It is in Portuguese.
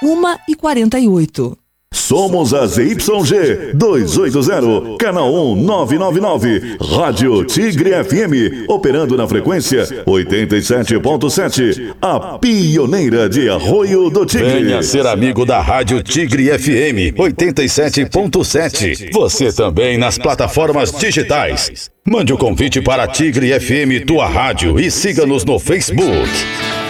1h48. Somos a ZYG 280, canal 1999, Rádio Tigre FM, operando na frequência 87.7, a pioneira de Arroio do Tigre. Venha ser amigo da Rádio Tigre FM 87.7. Você também nas plataformas digitais. Mande o convite para a Tigre FM, tua rádio, e siga-nos no Facebook.